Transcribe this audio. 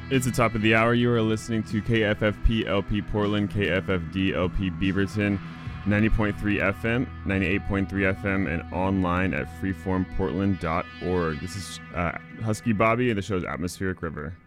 It's the top of the hour. You are listening to KFFP LP Portland, KFFD LP Beaverton, 90.3 FM, 98.3 FM, and online at freeformportland.org. This is Husky Bobby, and the show is Atmospheric River.